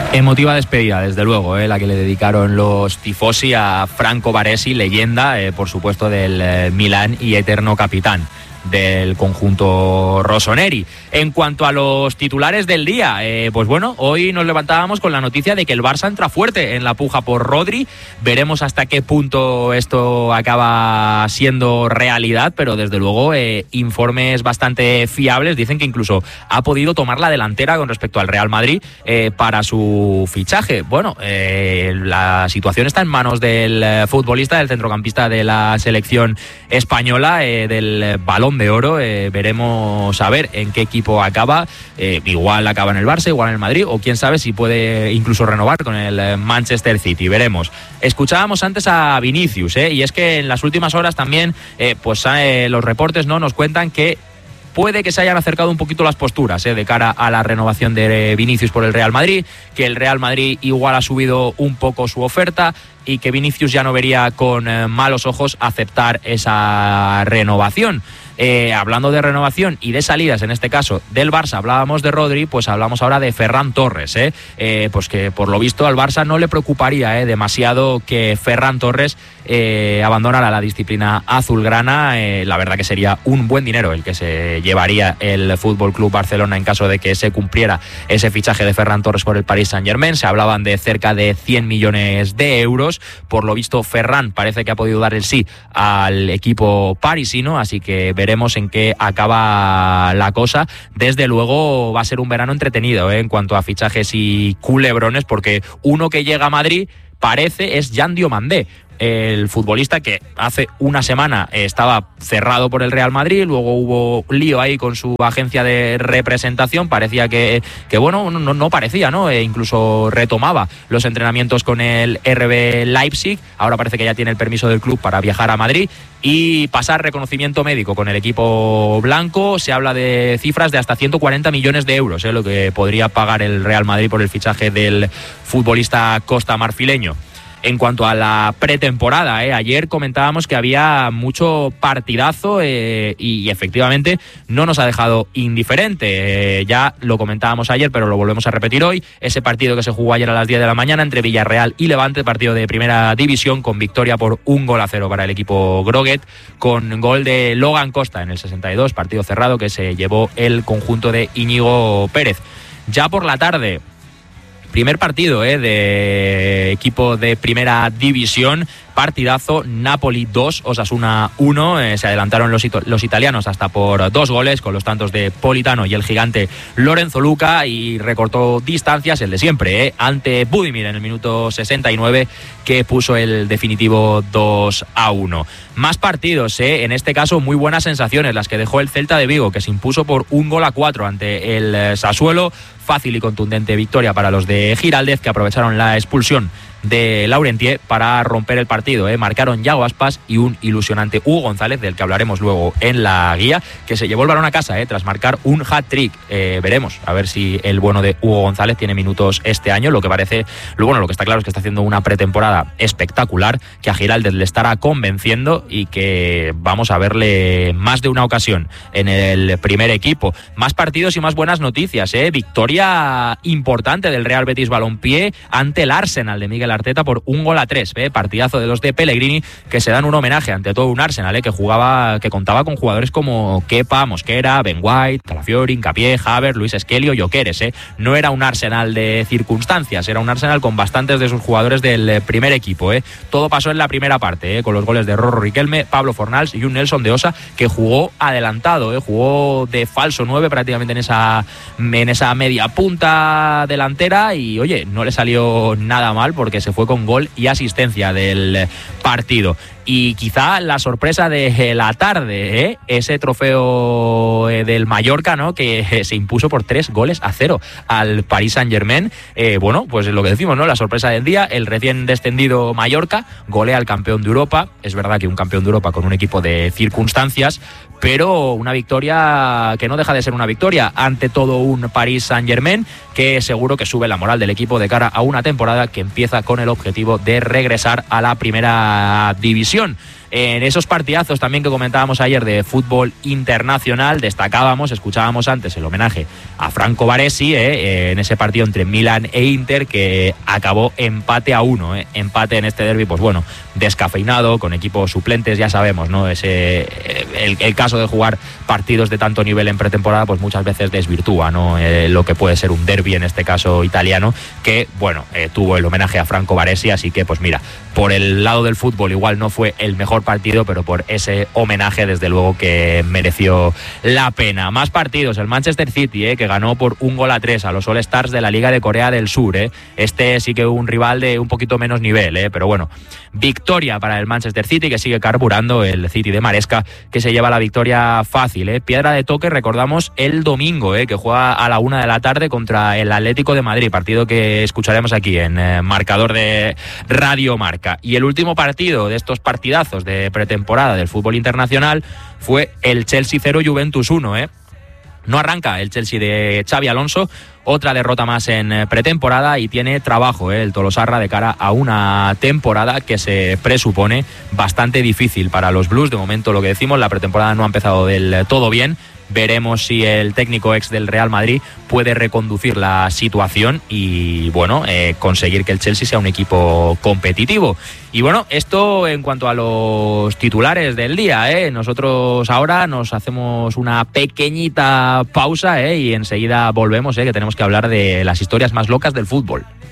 Emotiva despedida, desde luego, la que le dedicaron los tifosi a Franco Baresi, leyenda, por supuesto, del Milán y eterno capitán del conjunto rossoneri. En cuanto a los titulares del día, pues bueno, hoy nos levantábamos con la noticia de que el Barça entra fuerte en la puja por Rodri. Veremos hasta qué punto esto acaba siendo realidad, pero desde luego informes bastante fiables dicen que incluso ha podido tomar la delantera con respecto al Real Madrid para su fichaje. Bueno, la situación está en manos del futbolista, del centrocampista de la selección española, del Balón de Oro. Veremos a ver en qué equipo acaba. Igual acaba en el Barça, igual en el Madrid, o quién sabe si puede incluso renovar con el Manchester City. Veremos. Escuchábamos antes a Vinicius, y es que en las últimas horas también los reportes nos cuentan que puede que se hayan acercado un poquito las posturas de cara a la renovación de Vinicius por el Real Madrid, que el Real Madrid igual ha subido un poco su oferta y que Vinicius ya no vería con malos ojos aceptar esa renovación. Hablando de renovación y de salidas, en este caso del Barça, hablábamos de Rodri, pues hablamos ahora de Ferran Torres, pues que por lo visto al Barça no le preocuparía demasiado que Ferran Torres abandonara la disciplina azulgrana. La verdad que sería un buen dinero el que se llevaría el Fútbol Club Barcelona en caso de que se cumpliera ese fichaje de Ferran Torres por el Paris Saint-Germain. Se hablaban de cerca de 100 millones de euros. Por lo visto Ferran parece que ha podido dar el sí al equipo parisino, así que veremos en qué acaba la cosa. Desde luego va a ser un verano entretenido en cuanto a fichajes y culebrones, porque uno que llega a Madrid parece es Jan Diomandé, el futbolista que hace una semana estaba cerrado por el Real Madrid, luego hubo lío ahí con su agencia de representación, parecía que bueno, no parecía, ¿no? Incluso retomaba los entrenamientos con el RB Leipzig, ahora parece que ya tiene el permiso del club para viajar a Madrid y pasar reconocimiento médico con el equipo blanco. Se habla de cifras de hasta 140 millones de euros, lo que podría pagar el Real Madrid por el fichaje del futbolista costamarfileño. En cuanto a la pretemporada, ayer comentábamos que había mucho partidazo y efectivamente no nos ha dejado indiferente. Ya lo comentábamos ayer, pero lo volvemos a repetir hoy. Ese partido que se jugó ayer a las 10 de la mañana entre Villarreal y Levante, partido de primera división con victoria por 1-0 para el equipo groguet, con gol de Logan Costa en el 62, partido cerrado que se llevó el conjunto de Íñigo Pérez. Ya por la tarde, primer partido de equipo de primera división, partidazo, Napoli 2, Osasuna 1, se adelantaron los italianos hasta por 2 goles con los tantos de Politano y el gigante Lorenzo Luca, y recortó distancias el de siempre, ante Budimir en el minuto 69, que puso el definitivo 2-1. Más partidos, en este caso muy buenas sensaciones las que dejó el Celta de Vigo, que se impuso por 1-4 ante el Sassuolo. Fácil y contundente victoria para los de Giraldez, que aprovecharon la expulsión de Laurentier para romper el partido. Marcaron Yago Aspas y un ilusionante Hugo González, del que hablaremos luego en la guía, que se llevó el balón a casa tras marcar un hat-trick. Veremos a ver si el bueno de Hugo González tiene minutos este año. Lo que que está claro es que está haciendo una pretemporada espectacular, que a Giraldez le estará convenciendo y que vamos a verle más de una ocasión en el primer equipo. Más partidos y más buenas noticias, victoria importante del Real Betis Balompié ante el Arsenal de Miguel Arteta por 1-3, partidazo de los de Pellegrini, que se dan un homenaje ante todo un Arsenal que contaba con jugadores como Kepa, Mosquera, Ben White, Calafiori, Hincapié, Havertz, Luis Esquelio, Gyökeres. No era un Arsenal de circunstancias, era un Arsenal con bastantes de sus jugadores del primer equipo. Todo pasó en la primera parte, con los goles de Rorro Riquelme, Pablo Fornals y un Nelson de Osa, que jugó adelantado, jugó de falso 9 prácticamente en esa media punta delantera, y oye, no le salió nada mal porque se fue con gol y asistencia del partido. Y quizá la sorpresa de la tarde, ese trofeo del Mallorca, ¿no?, que se impuso por 3-0 al Paris Saint-Germain. Bueno, pues lo que decimos, ¿no?, la sorpresa del día, el recién descendido Mallorca golea al campeón de Europa. Es verdad que un campeón de Europa con un equipo de circunstancias, pero una victoria que no deja de ser una victoria ante todo un Paris Saint-Germain, que seguro que sube la moral del equipo de cara a una temporada que empieza con el objetivo de regresar a la primera división. En esos partidazos también que comentábamos ayer de fútbol internacional, escuchábamos antes el homenaje a Franco Baresi, en ese partido entre Milan e Inter, que acabó empate a 1, empate en este derbi, pues bueno, descafeinado, con equipos suplentes, ya sabemos, ¿no? El caso de jugar partidos de tanto nivel en pretemporada, pues muchas veces desvirtúa, ¿no? Lo que puede ser un derbi, en este caso italiano, que bueno, tuvo el homenaje a Franco Baresi, así que pues mira, por el lado del fútbol igual no fue el mejor partido, pero por ese homenaje desde luego que mereció la pena. Más partidos, el Manchester City, que ganó por 1-3 a los All Stars de la Liga de Corea del Sur, Este sí que un rival de un poquito menos nivel, pero bueno, victoria para el Manchester City, que sigue carburando, el City de Maresca, que se lleva la victoria fácil, Piedra de toque, recordamos, el domingo, que juega a la 1 de la tarde contra el Atlético de Madrid, partido que escucharemos aquí en marcador de Radio Marca. Y el último partido de estos partidazos de pretemporada del fútbol internacional fue el Chelsea 0, Juventus 1, No arranca el Chelsea de Xabi Alonso, otra derrota más en pretemporada, y tiene trabajo, el Tolosarra, de cara a una temporada que se presupone bastante difícil para los Blues. De momento, lo que decimos, la pretemporada no ha empezado del todo bien. Veremos si el técnico ex del Real Madrid puede reconducir la situación y, bueno, conseguir que el Chelsea sea un equipo competitivo. Y bueno, esto en cuanto a los titulares del día, Nosotros ahora nos hacemos una pequeñita pausa, y enseguida volvemos, que tenemos que hablar de las historias más locas del fútbol.